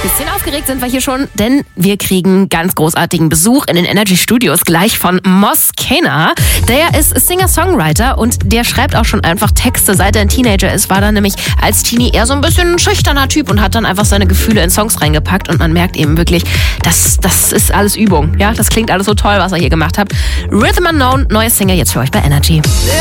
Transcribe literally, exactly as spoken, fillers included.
Bisschen aufgeregt sind wir hier schon, denn wir kriegen ganz großartigen Besuch in den Energy Studios gleich von Moss Kena. Der ist Singer-Songwriter und der schreibt auch schon einfach Texte. Seit er ein Teenager ist, war er nämlich als Teenie eher so ein bisschen ein schüchterner Typ und hat dann einfach seine Gefühle in Songs reingepackt. Und man merkt eben wirklich, das, das ist alles Übung. Ja, das klingt alles so toll, was er hier gemacht hat. Rhythm Unknown, neues Single jetzt für euch bei Energy.